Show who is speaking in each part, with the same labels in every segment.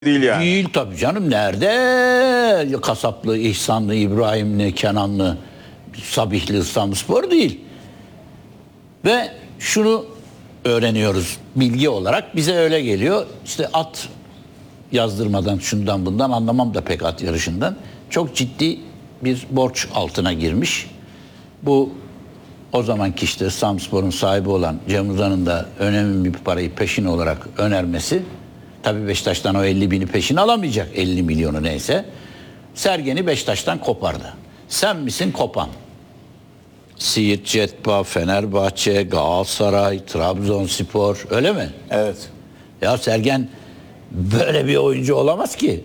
Speaker 1: değil yani.
Speaker 2: Değil tabii canım. Nerede? Kasaplı, İhsanlı, İbrahimli, Kenanlı, Sabihli İstanbulspor değil. Ve şunu öğreniyoruz bilgi olarak. Bize öyle geliyor. İşte at yazdırmadan, şundan bundan anlamam da pek at yarışından. Çok ciddi bir borç altına girmiş. Bu o zamanki işte İstanbulspor'un sahibi olan Cem Uzan'ın da önemli bir parayı peşin olarak önermesi. Tabii Beşiktaş'tan o 50 bini peşin alamayacak, 50 milyonu neyse. Sergen'i Beşiktaş'tan kopardı. Sen misin kopan? Siirt, Cetba, Fenerbahçe, Galatasaray, Trabzonspor, öyle mi?
Speaker 1: Evet.
Speaker 2: Ya Sergen böyle bir oyuncu olamaz ki.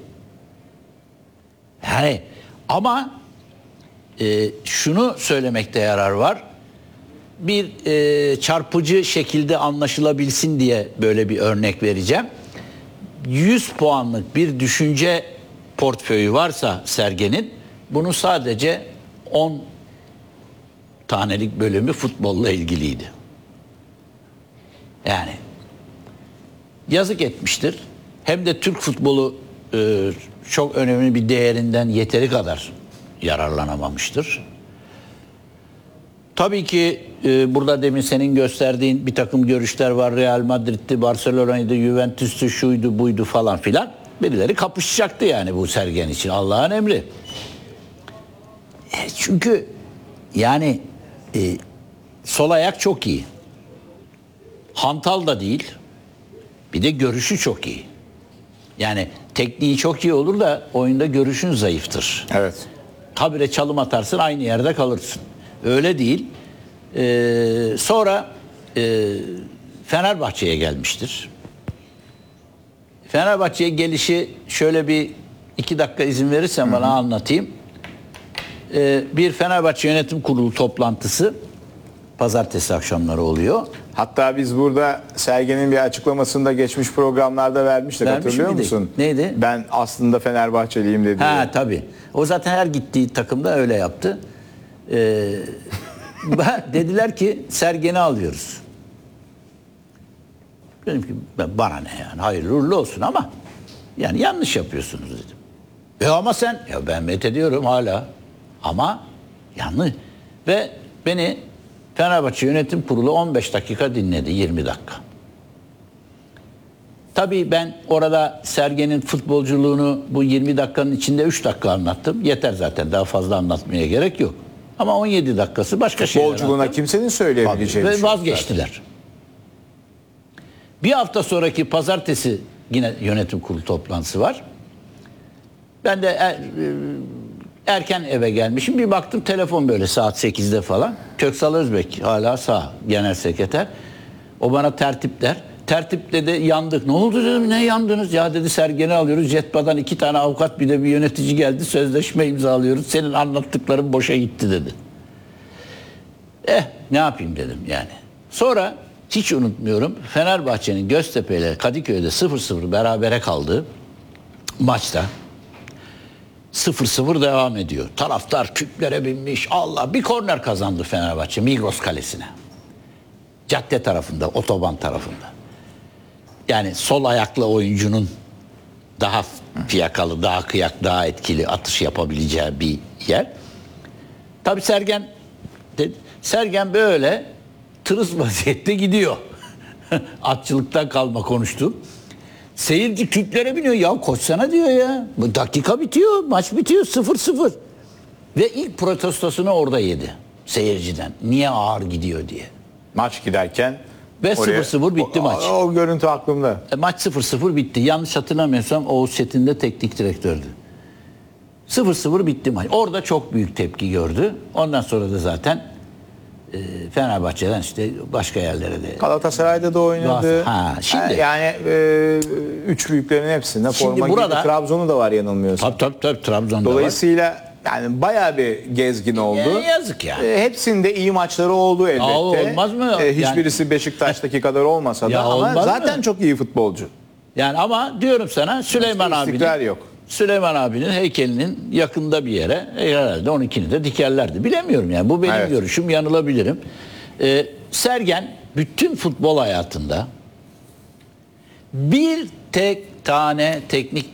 Speaker 2: Yani ama şunu söylemekte yarar var. Bir çarpıcı şekilde anlaşılabilsin diye böyle bir örnek vereceğim. 100 puanlık bir düşünce portföyü varsa Sergen'in, bunun sadece 10 tanelik bölümü futbolla ilgiliydi. Yani yazık etmiştir. Hem de Türk futbolu çok önemli bir değerinden yeteri kadar yararlanamamıştır. Tabii ki burada demin senin gösterdiğin bir takım görüşler var. Real Madrid'di, Barcelona'ydı, Juventus'tu, şuydu, buydu falan filan. Birileri kapışacaktı yani bu Sergen için. Allah'ın emri. Çünkü yani sol ayak çok iyi. Hantal da değil. Bir de görüşü çok iyi. Yani tekniği çok iyi olur da oyunda görüşün zayıftır.
Speaker 1: Evet.
Speaker 2: Habire çalım atarsın, aynı yerde kalırsın. Öyle değil. Sonra Fenerbahçe'ye gelmiştir. Fenerbahçe'ye gelişi şöyle bir 2 dakika izin verirsen bana anlatayım. Bir Fenerbahçe Yönetim Kurulu toplantısı pazartesi akşamları oluyor.
Speaker 1: Hatta biz burada Sergen'in bir açıklamasında geçmiş programlarda vermiştik, hatırlıyor
Speaker 2: miydik?
Speaker 1: musun?
Speaker 2: Neydi?
Speaker 1: Ben aslında Fenerbahçeliyim dedi.
Speaker 2: Ha tabii. O zaten her gittiği takımda öyle yaptı. Dediler ki Sergen'i alıyoruz. Dedim ki bana ne yani, hayırlı uğurlu olsun ama yani yanlış yapıyorsunuz dedim. Ama sen, ya ben methediyorum hala ama yanlış. Ve beni Fenerbahçe Yönetim Kurulu 15 dakika dinledi, 20 dakika. Tabii ben orada Sergen'in futbolculuğunu bu 20 dakikanın içinde 3 dakika anlattım. Yeter zaten, daha fazla anlatmaya gerek yok. Ama 17 dakikası başka şeyler anlattım.
Speaker 1: Futbolculuğuna kimsenin söyleyebileceği bir
Speaker 2: Ve
Speaker 1: şey yok
Speaker 2: vazgeçtiler.
Speaker 1: zaten.
Speaker 2: Bir hafta sonraki pazartesi yine yönetim kurulu toplantısı var. Ben de erken eve gelmişim. Bir baktım telefon böyle saat 8'de falan. Köksal Özbek hala sağ genel sekreter. O bana tertip der. Tertip dedi yandık. Ne oldu dedim, ne yandınız? Ya dedi Sergen'i alıyoruz. Jetba'dan 2 tane avukat bir de bir yönetici geldi. Sözleşme imzalıyoruz. Senin anlattıkların boşa gitti dedi. Ne yapayım dedim yani. Sonra hiç unutmuyorum, Fenerbahçe'nin Göztepe ile Kadıköy'de 0-0 berabere kaldığı maçta 0-0 devam ediyor. Taraftar küplere binmiş. Allah, bir korner kazandı Fenerbahçe Migros Kalesi'ne. Cadde tarafında, otoban tarafında. Yani sol ayaklı oyuncunun daha fiyakalı, daha kıyak, daha etkili atış yapabileceği bir yer. Tabii Sergen böyle tırıs vaziyette gidiyor. Atçılıktan kalma konuştum. Seyirci küplere biniyor. Ya koşsana diyor ya. Bu dakika bitiyor. Maç bitiyor. 0-0. Ve ilk protestosunu orada yedi. Seyirciden. Niye ağır gidiyor diye.
Speaker 1: Maç giderken
Speaker 2: ve 0-0 bitti maç.
Speaker 1: O görüntü aklımda.
Speaker 2: Maç 0-0 bitti. Yanlış hatırlamıyorsam Oğuz Çetin de teknik direktördü. 0-0 bitti maç. Orada çok büyük tepki gördü. Ondan sonra da zaten Fenerbahçe'den işte başka yerlere de.
Speaker 1: Galatasaray'da da oynadı.
Speaker 2: Şimdi
Speaker 1: yani üç büyüklerin hepsinde forma
Speaker 2: burada,
Speaker 1: giydi. Trabzon'u da var yanılmıyorsam.
Speaker 2: Tabii Trabzon'da
Speaker 1: Dolayısıyla var. Yani bayağı bir gezgin oldu.
Speaker 2: Yazık ya.
Speaker 1: Hepsinde iyi maçları oldu elbette.
Speaker 2: Olmaz mı?
Speaker 1: Hiçbirisi Beşiktaş'taki kadar olmasa da ama zaten çok iyi futbolcu.
Speaker 2: Yani ama diyorum sana Süleyman abinin heykelinin yakında bir yere herhalde 12'ni de dikerlerdi. Bilemiyorum yani. Bu benim görüşüm, yanılabilirim. Sergen bütün futbol hayatında bir tek tane teknik